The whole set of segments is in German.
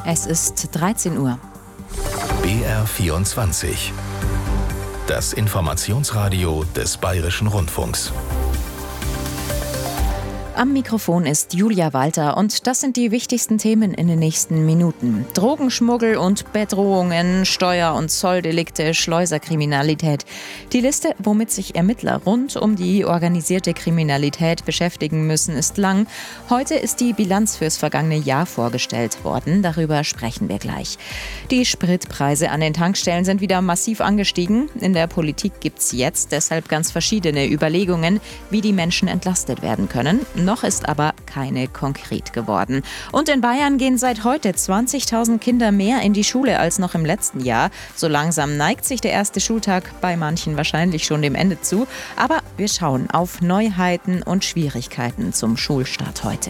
Es ist 13 Uhr. BR24. Das Informationsradio des Bayerischen Rundfunks. Am Mikrofon ist Julia Walter und das sind die wichtigsten Themen in den nächsten Minuten. Drogenschmuggel und Bedrohungen, Steuer- und Zolldelikte, Schleuserkriminalität. Die Liste, womit sich Ermittler rund um die organisierte Kriminalität beschäftigen müssen, ist lang. Heute ist die Bilanz fürs vergangene Jahr vorgestellt worden. Darüber sprechen wir gleich. Die Spritpreise an den Tankstellen sind wieder massiv angestiegen. In der Politik gibt es jetzt deshalb ganz verschiedene Überlegungen, wie die Menschen entlastet werden können. Noch ist aber keine konkret geworden. Und in Bayern gehen seit heute 20.000 Kinder mehr in die Schule als noch im letzten Jahr. So langsam neigt sich der erste Schultag bei manchen wahrscheinlich schon dem Ende zu. Aber wir schauen auf Neuheiten und Schwierigkeiten zum Schulstart heute.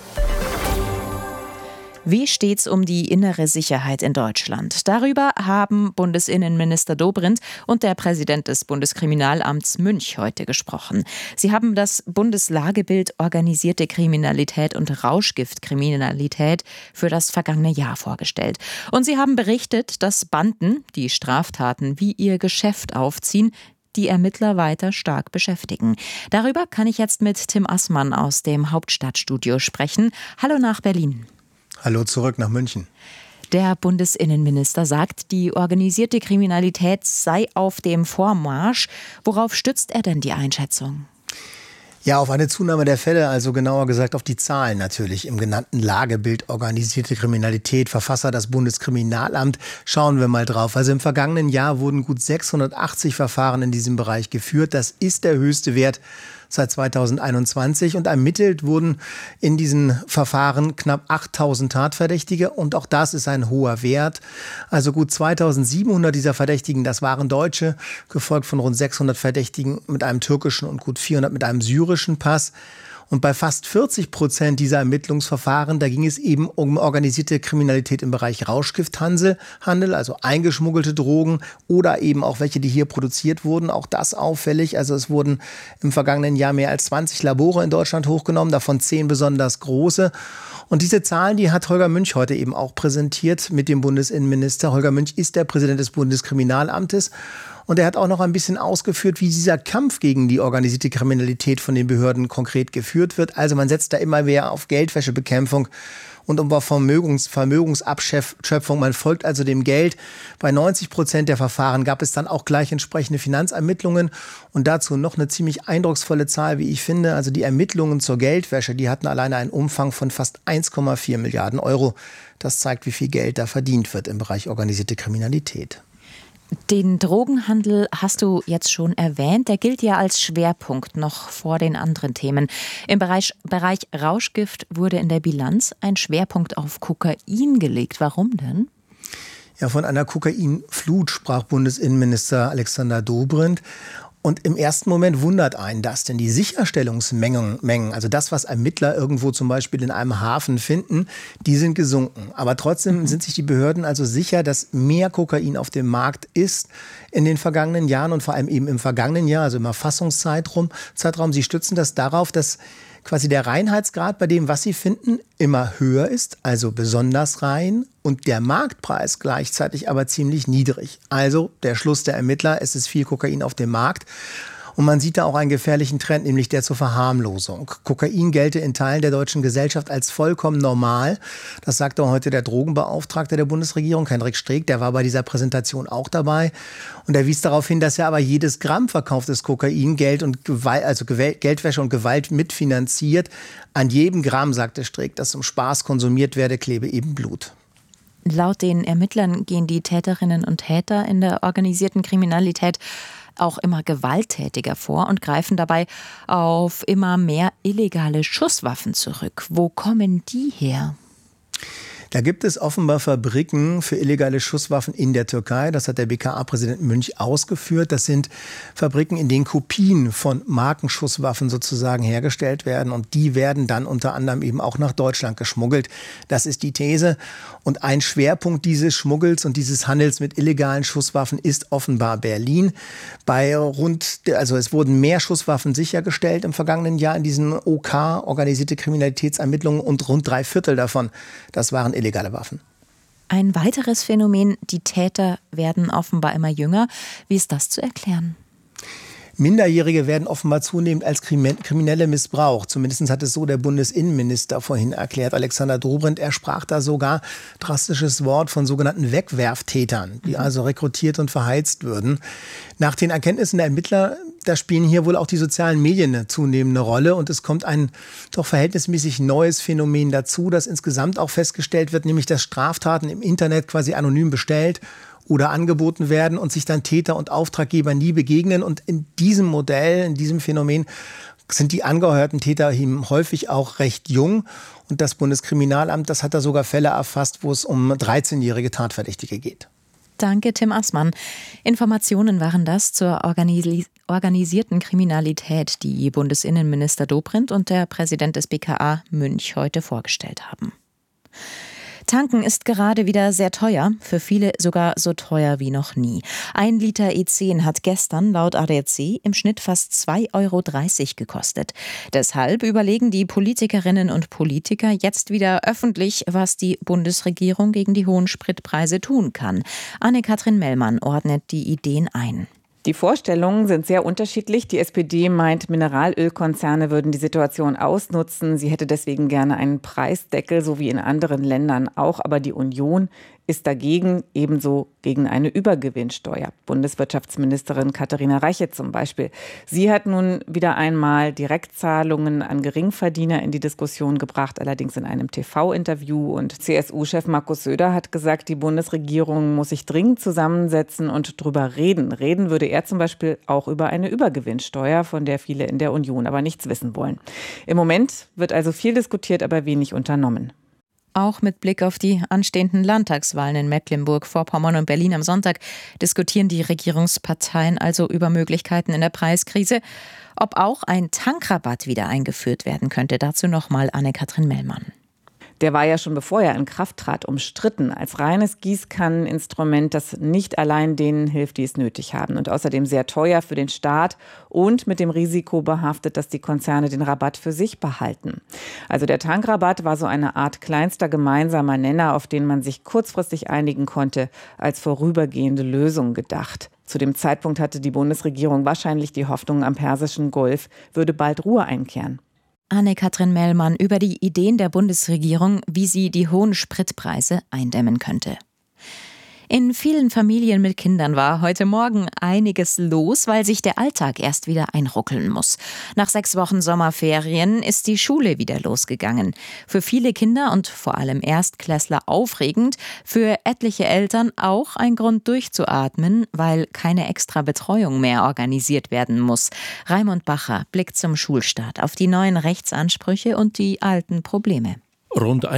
Wie steht's um die innere Sicherheit in Deutschland? Darüber haben Bundesinnenminister Dobrindt und der Präsident des Bundeskriminalamts Münch heute gesprochen. Sie haben das Bundeslagebild organisierte Kriminalität und Rauschgiftkriminalität für das vergangene Jahr vorgestellt. Und sie haben berichtet, dass Banden, die Straftaten wie ihr Geschäft aufziehen, die Ermittler weiter stark beschäftigen. Darüber kann ich jetzt mit Tim Assmann aus dem Hauptstadtstudio sprechen. Hallo nach Berlin. Hallo zurück nach München. Der Bundesinnenminister sagt, die organisierte Kriminalität sei auf dem Vormarsch. Worauf stützt er denn die Einschätzung? Ja, auf eine Zunahme der Fälle, also genauer gesagt auf die Zahlen natürlich im genannten Lagebild organisierte Kriminalität, Verfasser das Bundeskriminalamt. Schauen wir mal drauf. Also im vergangenen Jahr wurden gut 680 Verfahren in diesem Bereich geführt. Das ist der höchste Wert seit 2021 und ermittelt wurden in diesen Verfahren knapp 8000 Tatverdächtige und auch das ist ein hoher Wert. Also gut 2700 dieser Verdächtigen, das waren Deutsche, gefolgt von rund 600 Verdächtigen mit einem türkischen und gut 400 mit einem syrischen Pass. Und bei fast 40% dieser Ermittlungsverfahren, da ging es eben um organisierte Kriminalität im Bereich Rauschgifthandel, also eingeschmuggelte Drogen oder eben auch welche, die hier produziert wurden. Auch das auffällig. Also es wurden im vergangenen Jahr mehr als 20 Labore in Deutschland hochgenommen, davon 10 besonders große. Und diese Zahlen, die hat Holger Münch heute eben auch präsentiert mit dem Bundesinnenminister. Holger Münch ist der Präsident des Bundeskriminalamtes. Und er hat auch noch ein bisschen ausgeführt, wie dieser Kampf gegen die organisierte Kriminalität von den Behörden konkret geführt wird. Also man setzt da immer mehr auf Geldwäschebekämpfung und um Vermögensabschöpfung. Man folgt also dem Geld. Bei 90% der Verfahren gab es dann auch gleich entsprechende Finanzermittlungen. Und dazu noch eine ziemlich eindrucksvolle Zahl, wie ich finde. Also die Ermittlungen zur Geldwäsche, die hatten alleine einen Umfang von fast 1,4 Milliarden Euro. Das zeigt, wie viel Geld da verdient wird im Bereich organisierte Kriminalität. Den Drogenhandel hast du jetzt schon erwähnt. Der gilt ja als Schwerpunkt noch vor den anderen Themen. Im Bereich Rauschgift wurde in der Bilanz ein Schwerpunkt auf Kokain gelegt. Warum denn? Ja, von einer Kokainflut sprach Bundesinnenminister Alexander Dobrindt. Und im ersten Moment wundert einen das, denn die Sicherstellungsmengen, also das, was Ermittler irgendwo zum Beispiel in einem Hafen finden, die sind gesunken. Aber trotzdem sind sich die Behörden also sicher, dass mehr Kokain auf dem Markt ist in den vergangenen Jahren und vor allem eben im vergangenen Jahr, also im Erfassungszeitraum. Sie stützen das darauf, dass quasi der Reinheitsgrad bei dem, was sie finden, immer höher ist, also besonders rein und der Marktpreis gleichzeitig aber ziemlich niedrig. Also der Schluss der Ermittler, es ist viel Kokain auf dem Markt. Und man sieht da auch einen gefährlichen Trend, nämlich der zur Verharmlosung. Kokain gelte in Teilen der deutschen Gesellschaft als vollkommen normal. Das sagte heute der Drogenbeauftragte der Bundesregierung, Hendrik Streeck, der war bei dieser Präsentation auch dabei. Und er wies darauf hin, dass ja aber jedes Gramm verkauftes Kokain Geld und Gewalt, also Geldwäsche und Gewalt mitfinanziert. An jedem Gramm, sagte Streeck, das zum Spaß konsumiert werde, klebe eben Blut. Laut den Ermittlern gehen die Täterinnen und Täter in der organisierten Kriminalität auch immer gewalttätiger vor und greifen dabei auf immer mehr illegale Schusswaffen zurück. Wo kommen die her? Da gibt es offenbar Fabriken für illegale Schusswaffen in der Türkei. Das hat der BKA-Präsident Münch ausgeführt. Das sind Fabriken, in denen Kopien von Markenschusswaffen sozusagen hergestellt werden. Und die werden dann unter anderem eben auch nach Deutschland geschmuggelt. Das ist die These. Und ein Schwerpunkt dieses Schmuggels und dieses Handels mit illegalen Schusswaffen ist offenbar Berlin. Es wurden mehr Schusswaffen sichergestellt im vergangenen Jahr in diesen OK, organisierte Kriminalitätsermittlungen, und rund 3/4 davon, das waren illegale Waffen. Ein weiteres Phänomen, die Täter werden offenbar immer jünger. Wie ist das zu erklären? Minderjährige werden offenbar zunehmend als Kriminelle missbraucht. Zumindest hat es so der Bundesinnenminister vorhin erklärt, Alexander Dobrindt. Er sprach da sogar drastisches Wort von sogenannten Wegwerftätern, die also rekrutiert und verheizt würden. Nach den Erkenntnissen der Ermittler, da spielen hier wohl auch die sozialen Medien eine zunehmende Rolle. Und es kommt ein doch verhältnismäßig neues Phänomen dazu, das insgesamt auch festgestellt wird, nämlich dass Straftaten im Internet quasi anonym bestellt oder angeboten werden und sich dann Täter und Auftraggeber nie begegnen. Und in diesem Modell, in diesem Phänomen sind die angehörten Täter häufig auch recht jung. Und das Bundeskriminalamt, das hat da sogar Fälle erfasst, wo es um 13-jährige Tatverdächtige geht. Danke, Tim Assmann. Informationen waren das zur organisierten Kriminalität, die Bundesinnenminister Dobrindt und der Präsident des BKA Münch heute vorgestellt haben. Tanken ist gerade wieder sehr teuer, für viele sogar so teuer wie noch nie. 1 Liter E10 hat gestern laut ADAC im Schnitt fast 2,30 € gekostet. Deshalb überlegen die Politikerinnen und Politiker jetzt wieder öffentlich, was die Bundesregierung gegen die hohen Spritpreise tun kann. Anne-Kathrin Mellmann ordnet die Ideen ein. Die Vorstellungen sind sehr unterschiedlich. Die SPD meint, Mineralölkonzerne würden die Situation ausnutzen. Sie hätte deswegen gerne einen Preisdeckel, so wie in anderen Ländern auch. Aber die Union ist dagegen, ebenso gegen eine Übergewinnsteuer. Bundeswirtschaftsministerin Katharina Reiche zum Beispiel. Sie hat nun wieder einmal Direktzahlungen an Geringverdiener in die Diskussion gebracht, allerdings in einem TV-Interview. Und CSU-Chef Markus Söder hat gesagt, die Bundesregierung muss sich dringend zusammensetzen und drüber reden. Reden würde er zum Beispiel auch über eine Übergewinnsteuer, von der viele in der Union aber nichts wissen wollen. Im Moment wird also viel diskutiert, aber wenig unternommen. Auch mit Blick auf die anstehenden Landtagswahlen in Mecklenburg-Vorpommern und Berlin am Sonntag diskutieren die Regierungsparteien also über Möglichkeiten in der Preiskrise. Ob auch ein Tankrabatt wieder eingeführt werden könnte, dazu nochmal Anne-Kathrin Mellmann. Der war ja schon bevor er in Kraft trat, umstritten als reines Gießkanneninstrument, das nicht allein denen hilft, die es nötig haben. Und außerdem sehr teuer für den Staat und mit dem Risiko behaftet, dass die Konzerne den Rabatt für sich behalten. Also der Tankrabatt war so eine Art kleinster gemeinsamer Nenner, auf den man sich kurzfristig einigen konnte, als vorübergehende Lösung gedacht. Zu dem Zeitpunkt hatte die Bundesregierung wahrscheinlich die Hoffnung, am Persischen Golf würde bald Ruhe einkehren. Anne-Kathrin Mellmann über die Ideen der Bundesregierung, wie sie die hohen Spritpreise eindämmen könnte. In vielen Familien mit Kindern war heute Morgen einiges los, weil sich der Alltag erst wieder einruckeln muss. Nach 6 Wochen Sommerferien ist die Schule wieder losgegangen. Für viele Kinder und vor allem Erstklässler aufregend, für etliche Eltern auch ein Grund durchzuatmen, weil keine extra Betreuung mehr organisiert werden muss. Raimund Bacher blickt zum Schulstart auf die neuen Rechtsansprüche und die alten Probleme. Rund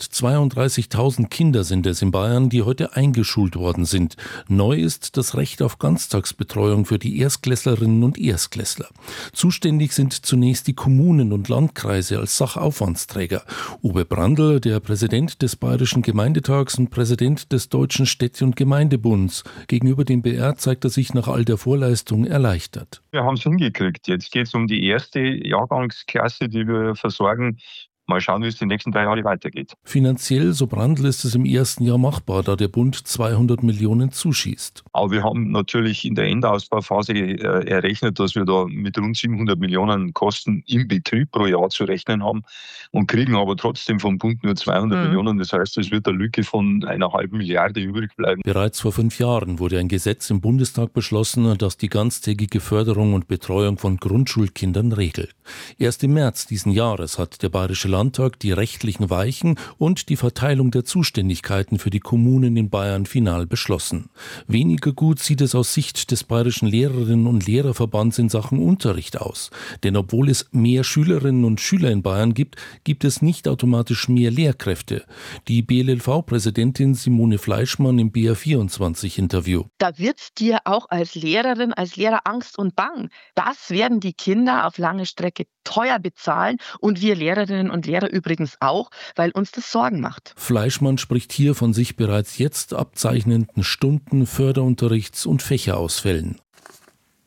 132.000 Kinder sind es in Bayern, die heute eingeschult worden sind. Neu ist das Recht auf Ganztagsbetreuung für die Erstklässlerinnen und Erstklässler. Zuständig sind zunächst die Kommunen und Landkreise als Sachaufwandsträger. Uwe Brandl, der Präsident des Bayerischen Gemeindetags und Präsident des Deutschen Städte- und Gemeindebunds. Gegenüber dem BR zeigt er sich nach all der Vorleistung erleichtert. Wir haben es hingekriegt. Jetzt geht es um die erste Jahrgangsklasse, die wir versorgen. Mal schauen, wie es die nächsten 3 Jahre weitergeht. Finanziell, so Brandl, ist es im ersten Jahr machbar, da der Bund 200 Millionen zuschießt. Aber wir haben natürlich in der Endausbauphase errechnet, dass wir da mit rund 700 Millionen Kosten im Betrieb pro Jahr zu rechnen haben und kriegen aber trotzdem vom Bund nur 200 Millionen. Das heißt, es wird eine Lücke von 1,5 Milliarde übrig bleiben. Bereits vor 5 Jahren wurde ein Gesetz im Bundestag beschlossen, das die ganztägige Förderung und Betreuung von Grundschulkindern regelt. Erst im März diesen Jahres hat der Bayerische Landtag die rechtlichen Weichen und die Verteilung der Zuständigkeiten für die Kommunen in Bayern final beschlossen. Weniger gut sieht es aus Sicht des Bayerischen Lehrerinnen- und Lehrerverbands in Sachen Unterricht aus. Denn obwohl es mehr Schülerinnen und Schüler in Bayern gibt, gibt es nicht automatisch mehr Lehrkräfte. Die BLLV-Präsidentin Simone Fleischmann im BR24-Interview. Da wird dir auch als Lehrerin, als Lehrer Angst und Bang. Das werden die Kinder auf lange Strecke teuer bezahlen und wir Lehrerinnen und Lehrer übrigens auch, weil uns das Sorgen macht. Fleischmann spricht hier von sich bereits jetzt abzeichnenden Stunden, Förderunterrichts- und Fächerausfällen.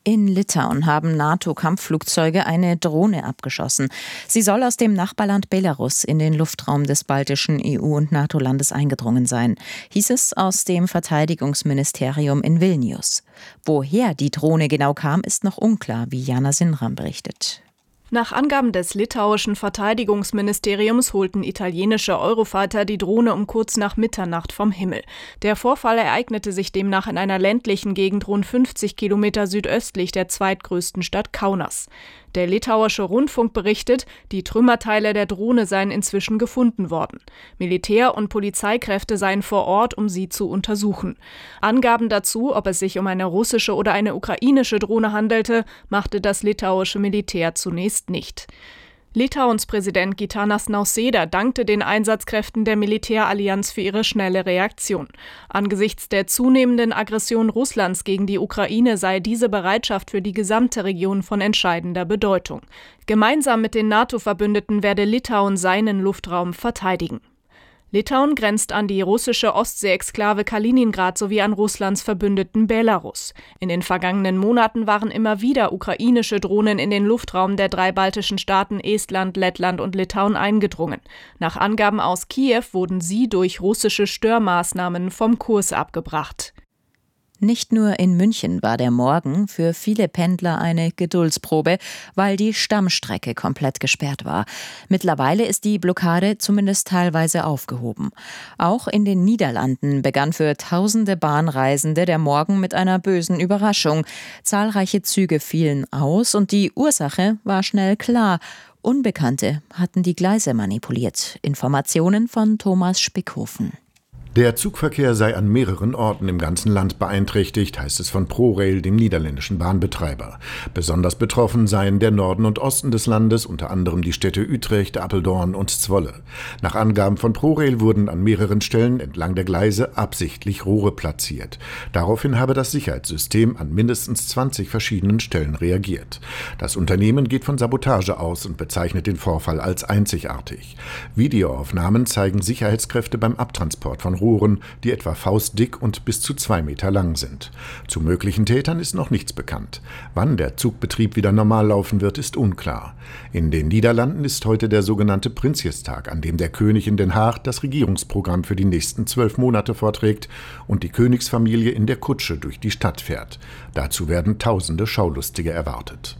In Litauen haben NATO-Kampfflugzeuge eine Drohne abgeschossen. Sie soll aus dem Nachbarland Belarus in den Luftraum des baltischen EU- und NATO-Landes eingedrungen sein, hieß es aus dem Verteidigungsministerium in Vilnius. Woher die Drohne genau kam, ist noch unklar, wie Jana Sinram berichtet. Nach Angaben des litauischen Verteidigungsministeriums holten italienische Eurofighter die Drohne um kurz nach Mitternacht vom Himmel. Der Vorfall ereignete sich demnach in einer ländlichen Gegend rund 50 Kilometer südöstlich der zweitgrößten Stadt Kaunas. Der litauische Rundfunk berichtet, die Trümmerteile der Drohne seien inzwischen gefunden worden. Militär- und Polizeikräfte seien vor Ort, um sie zu untersuchen. Angaben dazu, ob es sich um eine russische oder eine ukrainische Drohne handelte, machte das litauische Militär zunächst nicht. Litauens Präsident Gitanas Nausėda dankte den Einsatzkräften der Militärallianz für ihre schnelle Reaktion. Angesichts der zunehmenden Aggression Russlands gegen die Ukraine sei diese Bereitschaft für die gesamte Region von entscheidender Bedeutung. Gemeinsam mit den NATO-Verbündeten werde Litauen seinen Luftraum verteidigen. Litauen grenzt an die russische Ostsee-Exklave Kaliningrad sowie an Russlands Verbündeten Belarus. In den vergangenen Monaten waren immer wieder ukrainische Drohnen in den Luftraum der 3 baltischen Staaten Estland, Lettland und Litauen eingedrungen. Nach Angaben aus Kiew wurden sie durch russische Störmaßnahmen vom Kurs abgebracht. Nicht nur in München war der Morgen für viele Pendler eine Geduldsprobe, weil die Stammstrecke komplett gesperrt war. Mittlerweile ist die Blockade zumindest teilweise aufgehoben. Auch in den Niederlanden begann für tausende Bahnreisende der Morgen mit einer bösen Überraschung. Zahlreiche Züge fielen aus und die Ursache war schnell klar. Unbekannte hatten die Gleise manipuliert. Informationen von Thomas Spickhofen. Der Zugverkehr sei an mehreren Orten im ganzen Land beeinträchtigt, heißt es von ProRail, dem niederländischen Bahnbetreiber. Besonders betroffen seien der Norden und Osten des Landes, unter anderem die Städte Utrecht, Apeldoorn und Zwolle. Nach Angaben von ProRail wurden an mehreren Stellen entlang der Gleise absichtlich Rohre platziert. Daraufhin habe das Sicherheitssystem an mindestens 20 verschiedenen Stellen reagiert. Das Unternehmen geht von Sabotage aus und bezeichnet den Vorfall als einzigartig. Videoaufnahmen zeigen Sicherheitskräfte beim Abtransport von Rohren, die etwa faustdick und bis zu 2 Meter lang sind. Zu möglichen Tätern ist noch nichts bekannt. Wann der Zugbetrieb wieder normal laufen wird, ist unklar. In den Niederlanden ist heute der sogenannte Prinsjestag, an dem der König in Den Haag das Regierungsprogramm für die nächsten 12 Monate vorträgt und die Königsfamilie in der Kutsche durch die Stadt fährt. Dazu werden tausende Schaulustige erwartet.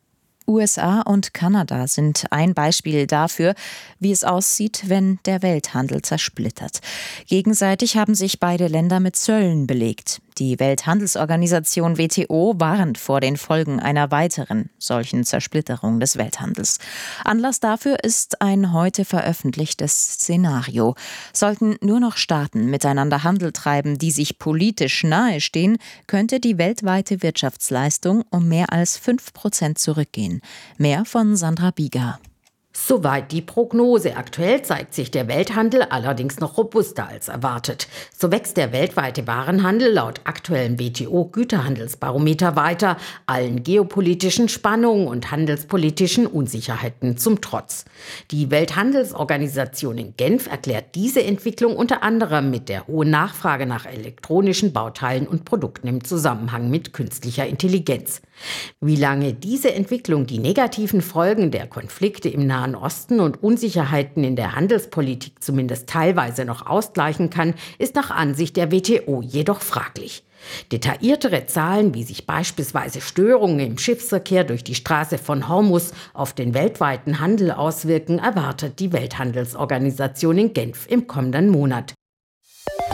USA und Kanada sind ein Beispiel dafür, wie es aussieht, wenn der Welthandel zersplittert. Gegenseitig haben sich beide Länder mit Zöllen belegt. Die Welthandelsorganisation WTO warnt vor den Folgen einer weiteren solchen Zersplitterung des Welthandels. Anlass dafür ist ein heute veröffentlichtes Szenario. Sollten nur noch Staaten miteinander Handel treiben, die sich politisch nahestehen, könnte die weltweite Wirtschaftsleistung um mehr als 5% zurückgehen. Mehr von Sandra Bieger. Soweit die Prognose. Aktuell zeigt sich der Welthandel allerdings noch robuster als erwartet. So wächst der weltweite Warenhandel laut aktuellem WTO-Güterhandelsbarometer weiter, allen geopolitischen Spannungen und handelspolitischen Unsicherheiten zum Trotz. Die Welthandelsorganisation in Genf erklärt diese Entwicklung unter anderem mit der hohen Nachfrage nach elektronischen Bauteilen und Produkten im Zusammenhang mit künstlicher Intelligenz. Wie lange diese Entwicklung die negativen Folgen der Konflikte im Nahen Osten und Unsicherheiten in der Handelspolitik zumindest teilweise noch ausgleichen kann, ist nach Ansicht der WTO jedoch fraglich. Detailliertere Zahlen, wie sich beispielsweise Störungen im Schiffsverkehr durch die Straße von Hormuz auf den weltweiten Handel auswirken, erwartet die Welthandelsorganisation in Genf im kommenden Monat.